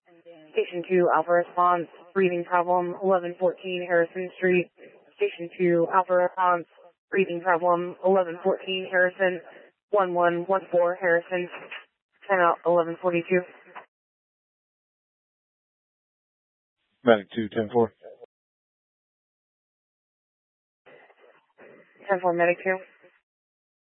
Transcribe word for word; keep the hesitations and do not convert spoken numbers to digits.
Station two, Alpha response, breathing problem, eleven fourteen Harrison Street. Station two, Alpha response, breathing problem, eleven fourteen Harrison, one one one four Harrison, ten out, eleven forty-two. Medic two, ten four. ten four, Medic two.